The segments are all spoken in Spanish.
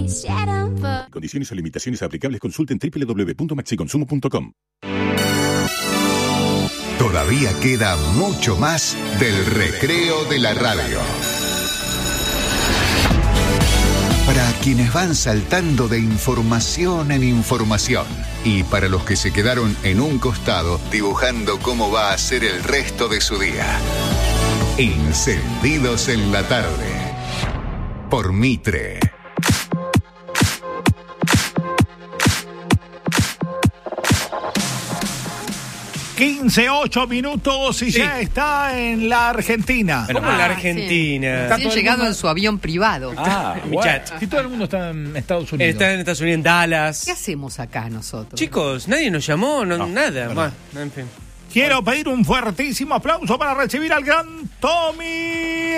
Condiciones o limitaciones aplicables, consulten www.maxiconsumo.com. Todavía queda mucho más del recreo de la radio. Para quienes van saltando de información en información y para los que se quedaron en un costado dibujando cómo va a ser el resto de su día. Encendidos en la tarde. Por Mitre. 15:08 minutos y ya está en la Argentina. ¿Cómo en la Argentina? Sí. Está llegado en su avión privado. Mi chat. Si todo el mundo está en Estados Unidos. Está en Estados Unidos, en Dallas. ¿Qué hacemos acá nosotros? Chicos, nadie nos llamó, nada más. En fin. Quiero pedir un fuertísimo aplauso para recibir al gran Tommy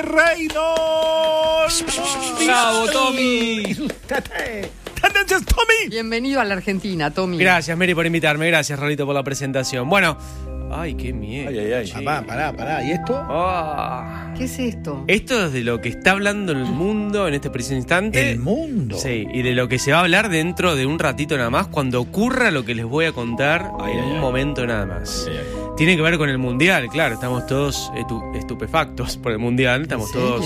Reynolds. ¡Bravo, Tommy! ¡Tendencias, Tommy! Bienvenido a la Argentina, Tommy. Gracias, Mary, por invitarme. Gracias, Rolito, por la presentación. Bueno, ay, qué miedo. Ay. Pará. ¿Y esto? ¿Qué es esto? Esto es de lo que está hablando el mundo en este preciso instante. ¿El mundo? Sí, y de lo que se va a hablar dentro de un ratito nada más, cuando ocurra lo que les voy a contar en un momento nada más. Tiene que ver con el Mundial, claro, estamos todos estupefactos por el Mundial, estamos todos...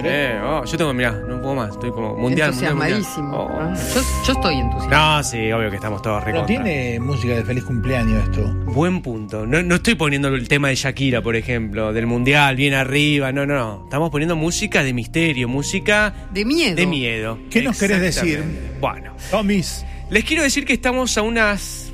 yo tengo, mirá, no puedo más, estoy como Mundial. Entusiasmadísimo. Yo estoy entusiasmado. No, sí, obvio que estamos todos recontra. No tiene música de feliz cumpleaños esto. Buen punto. No estoy poniendo el tema de Shakira, por ejemplo, del Mundial, bien arriba, no. Estamos poniendo música de misterio, música... De miedo. De miedo. ¿Qué nos querés decir? Bueno. Tomis. Les quiero decir que estamos a unas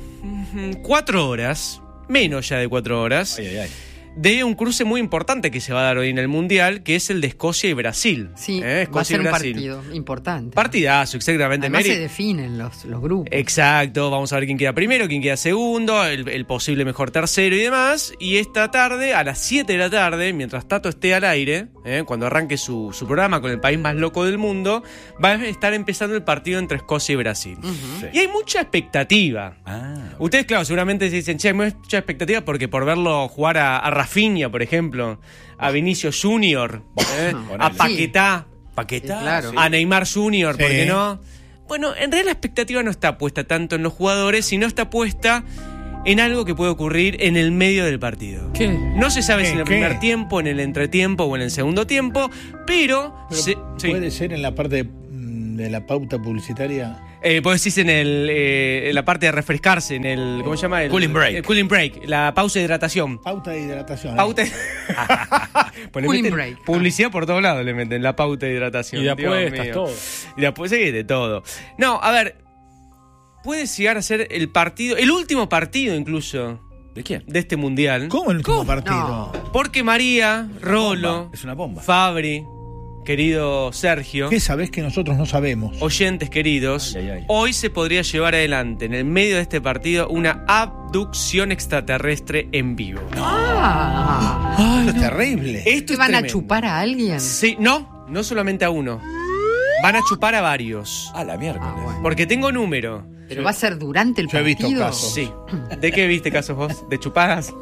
4 horas... menos ya de 4 horas, de un cruce muy importante que se va a dar hoy en el Mundial, que es el de Escocia y Brasil. Sí, Escocia va a ser y Brasil. Un partido importante. Partidazo, exactamente. Además Mary. se definen los grupos. Exacto, vamos a ver quién queda primero, quién queda segundo, el posible mejor tercero y demás. Y esta tarde, a las 7 de la tarde, mientras Tato esté al aire, cuando arranque su programa con el país más loco del mundo, va a estar empezando el partido entre Escocia y Brasil. Uh-huh. Y hay mucha expectativa. Ustedes, claro, seguramente se dicen, che, hay mucha expectativa porque por verlo jugar a Rafinha, por ejemplo, a Vinicius Junior, a Paquetá, claro. A Neymar Junior, ¿por qué no? Bueno, en realidad la expectativa no está puesta tanto en los jugadores, sino está puesta en algo que puede ocurrir en el medio del partido. ¿Qué? No se sabe si en el primer tiempo, en el entretiempo o en el segundo tiempo, pero puede ser en la parte de la pauta publicitaria. Vos decís en la parte de refrescarse, en el, ¿cómo se llama? El cooling break. El cooling break, la pausa de hidratación. Pauta de hidratación. Cooling break. Publicidad por todos lados le meten, la pauta de hidratación. Y de apuestas, todo. Y después de todo. No, a ver, puede llegar a ser el partido, el último partido incluso. ¿De quién? De este Mundial. ¿Cómo el último partido? No. Porque María, Rolo, es una bomba. Fabri, querido Sergio. ¿Qué sabés que nosotros no sabemos? Oyentes queridos, hoy se podría llevar adelante en el medio de este partido una abducción extraterrestre en vivo. Esto es terrible. ¿Te van a chupar a alguien? Sí, no solamente a uno. Van a chupar a varios. A la miércoles. Bueno. Porque tengo número. ¿Pero va a ser durante el partido? Yo he visto casos. Sí. ¿De qué viste casos vos? ¿De chupadas?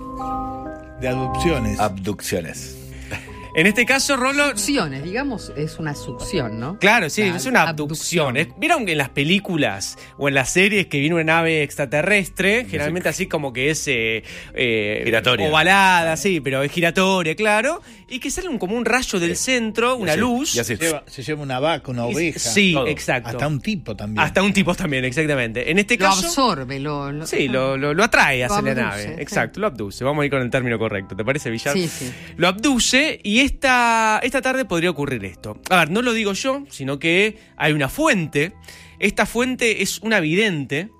De adopciones. Abducciones. En este caso, Rolo... Succiones, digamos, es una succión, ¿no? Claro, sí, es una abducción. ¿Vieron que en las películas o en las series que viene una nave extraterrestre, generalmente así como que es... giratoria. Ovalada, sí, pero es giratoria, claro. Y que sale como un rayo del centro, una luz. Y así. Se lleva una vaca, una oveja. Sí, todo. exacto. Hasta un tipo también. Hasta un tipo también, exactamente. En este caso... Lo absorbe, Sí, lo atrae hacia la nave. Sí. Exacto, lo abduce. Vamos a ir con el término correcto. ¿Te parece, Villar? Sí. Lo abduce y esta tarde podría ocurrir esto. A ver, no lo digo yo, sino que hay una fuente. Esta fuente es una vidente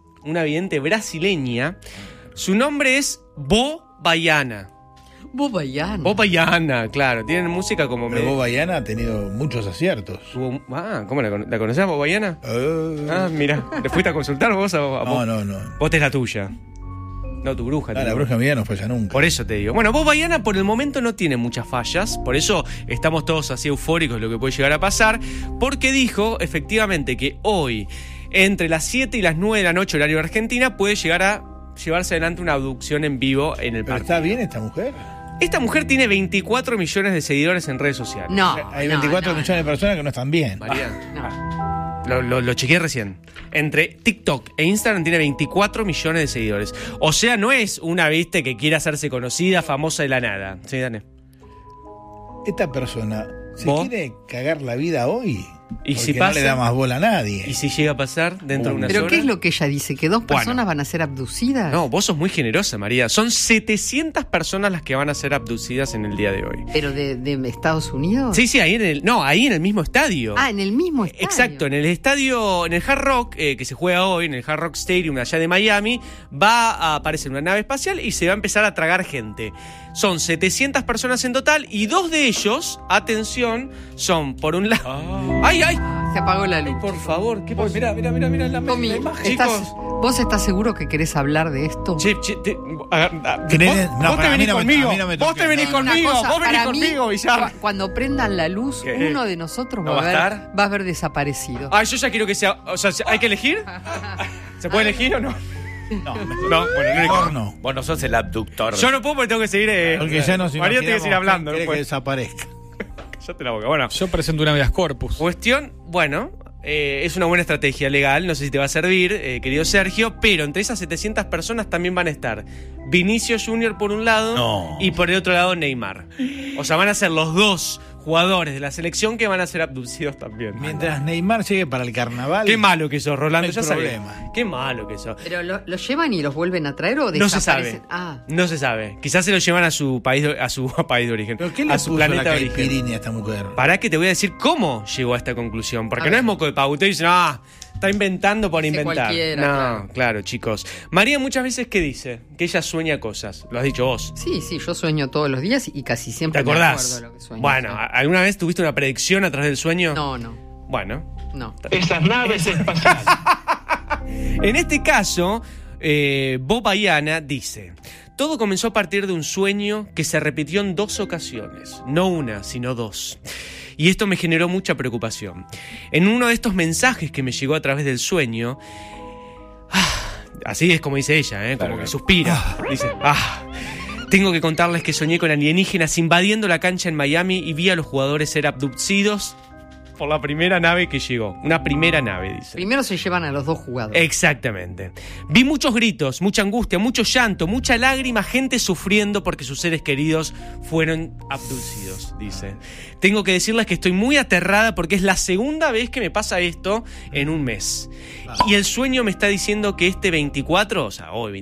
brasileña. Su nombre es Bo Baiana. Bo Baiana, claro. Tienen música como... Pero Bo Baiana ha tenido muchos aciertos. ¿Cómo la conocés, Bo Baiana? Mira, ¿le fuiste a consultar vos a vos? No. Vos tenés la tuya. No, tu bruja. La bruja mía no falla nunca. Por eso te digo. Bueno, Bo Baiana por el momento no tiene muchas fallas. Por eso estamos todos así eufóricos de lo que puede llegar a pasar. Porque dijo, efectivamente, que hoy, entre las 7 y las 9 de la noche, horario de Argentina, puede llegar a llevarse adelante una abducción en vivo en el partido. ¿Está bien esta mujer? Esta mujer tiene 24 millones de seguidores en redes sociales. Hay 24 millones de personas que no están bien. Mariana. Lo chequeé recién. Entre TikTok e Instagram tiene 24 millones de seguidores. O sea, no es una, viste, que quiere hacerse conocida, famosa de la nada. Sí, Dani. Esta persona se ¿Vos? quiere cagar la vida hoy. ¿Y porque si pasa? no le da más bola a nadie. ¿Y si llega a pasar dentro de unas ¿Pero horas? qué es lo que ella dice? ¿Que dos personas Bueno. van a ser abducidas? No, vos sos muy generosa, María. Son 700 personas las que van a ser abducidas en el día de hoy. ¿Pero de Estados Unidos? Sí, ahí en el mismo estadio. Ah, en el mismo estadio. Exacto, en el estadio, en el Hard Rock, que se juega hoy, en el Hard Rock Stadium allá de Miami, va a aparecer una nave espacial y se va a empezar a tragar gente. Son 700 personas en total y 2 de ellos, atención, son por un lado... ¡Ay, ay! Se apagó la luz. Por favor, ¿qué pasa? Mirá la Tommy, imagen. Chicos. ¿vos estás seguro que querés hablar de esto? Che, vos te venís conmigo, vos te venís Una conmigo, cosa, vos venís para mí, conmigo, Villar. Cuando prendan la luz, ¿Qué? uno de nosotros ¿No va va a estar? a haber desaparecido. Ay, yo ya quiero que sea... O sea, ¿hay que elegir? ¿Se puede elegir o no? No, No, bueno, mejor no. Vos no sos el abductor. Yo no puedo porque tengo que seguir... Porque ya nos María tiene que seguir hablando. quiere No que puede. desaparezca. Cállate la boca. Bueno, Yo presento un habeas corpus. cuestión, bueno, es una buena estrategia legal, no sé si te va a servir, querido Sergio, pero entre esas 700 personas también van a estar Vinicius Junior por un lado No. y por el otro lado Neymar. O sea, van a ser los dos jugadores de la selección que van a ser abducidos también. Mientras Neymar llegue para el carnaval. Qué malo que sos, Rolando, No hay ya sabía. problema. Qué malo que sos. ¿Pero los llevan y los vuelven a traer o No se desaparecen? sabe. Ah, No se sabe. Quizás se lo llevan a su país de origen. ¿Pero qué le a su puso la planeta de origen. caipirinha a esta mujer? Pará que te voy a decir cómo llegó a esta conclusión. Porque A no ver. es moco de pauta y dicen, está inventando por Dice inventar. cualquiera, No, claro, chicos. María muchas veces, ¿qué dice? Que ella sueña cosas. Lo has dicho vos. sí, yo sueño todos los días y casi ¿Te siempre me acordás? acuerdo lo que sueño. Bueno, Sí. ¿alguna vez tuviste una predicción a través del sueño? No. Bueno. Esas naves espaciales. En este caso, Bob Ayana dice: todo comenzó a partir de un sueño que se repitió en 2 ocasiones. No una, sino 2. Y esto me generó mucha preocupación. En uno de estos mensajes que me llegó a través del sueño, así es como dice ella, como Claro, que claro. suspira. Dice, tengo que contarles que soñé con alienígenas invadiendo la cancha en Miami y vi a los jugadores ser abducidos por la primera nave que llegó. Una primera nave, dice. Primero se llevan a los 2 jugadores. Exactamente. Vi muchos gritos, mucha angustia, mucho llanto, mucha lágrima, gente sufriendo porque sus seres queridos fueron abducidos, dice. Tengo que decirles que estoy muy aterrada porque es la segunda vez que me pasa esto en un mes. Y el sueño me está diciendo que este 24, o sea, hoy